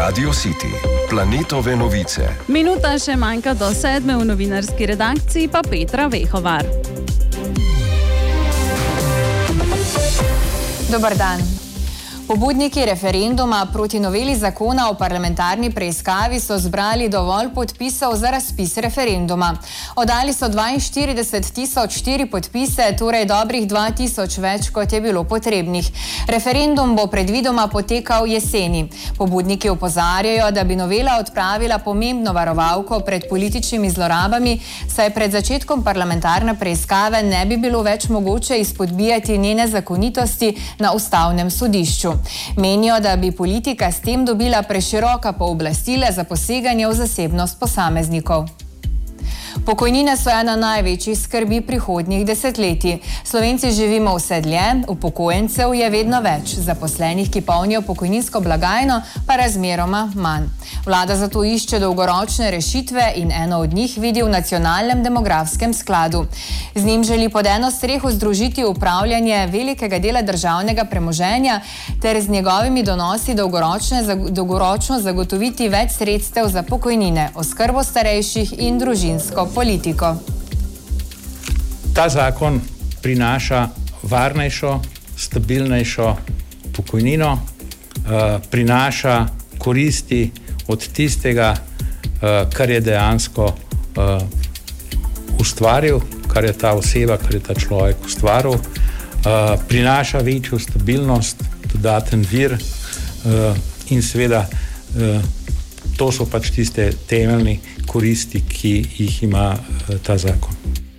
Radio City, planetove novice. Minuta še manjka do 7. v novinarski redakciji, pa Petra Vehovar. Dobar dan. Pobudniki referenduma proti noveli zakona o parlamentarni preiskavi so zbrali dovolj podpisov za razpis referenduma. Oddali so 42.004 podpise, torej dobrih 2.000 več, kot je bilo potrebnih. Referendum bo predvidoma potekal jeseni. Pobudniki opozarjajo, da bi novela odpravila pomembno varovalko pred političnimi zlorabami, saj pred začetkom parlamentarne preiskave ne bi bilo več mogoče izpodbijati njene zakonitosti na ustavnem sodišču. Menijo, da bi politika s tem dobila preširoka pooblastila za poseganje v zasebnost posameznikov. Pokojnine so ena največjih skrbi prihodnjih desetletij. Slovenci živimo vse dlje, upokojencev je vedno več, zaposlenih, ki polnijo pokojninsko blagajno, pa razmeroma manj. Vlada zato išče dolgoročne rešitve in eno od njih vidi v nacionalnem demografskem skladu. Z njim želi pod eno streho združiti upravljanje velikega dela državnega premoženja ter z njegovimi donosi dolgoročno zagotoviti več sredstev za pokojnine, oskrbo starejših in družinsko politiko. Ta zakon prinaša varnejšo, stabilnejšo pokojnino, prinaša koristi od tistega, kar je dejansko ustvaril, kar je ta oseba, kar je ta človek ustvaril, prinaša večjo stabilnost, dodaten vir in seveda to so pač tiste temeljni koristi, ki jih ima ta zakon.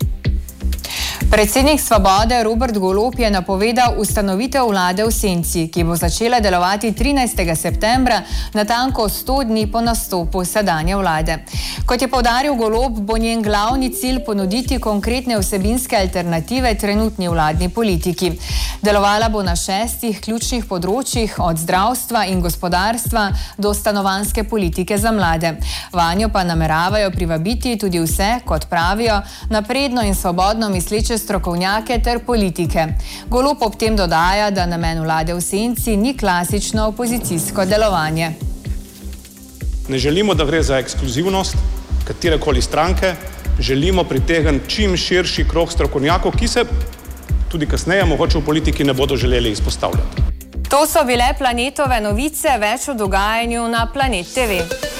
Predsednik Svobode Robert Golob je napovedal ustanovitev vlade v senci, ki bo začela delovati 13. septembra, natanko 100 dni po nastopu sedanje vlade. Kot je poudaril Golob, bo njen glavni cilj ponuditi konkretne vsebinske alternative trenutni vladni politiki. Delovala bo na 6 ključnih področjih, od zdravstva in gospodarstva do stanovanjske politike za mlade. Vanjo pa nameravajo privabiti tudi vse, kot pravijo, napredno in svobodno misleče strokovnjake ter politike. Golob ob tem dodaja, da namen vlade v senci ni klasično opozicijsko delovanje. Ne želimo, da gre za ekskluzivnost katerekoli stranke, želimo pritegniti čim širši krog strokovnjakov, ki se tudi kasneje mogoče v politiki ne bodo želeli izpostavljati. To so bile planetove novice, več o dogajanju na Planet TV.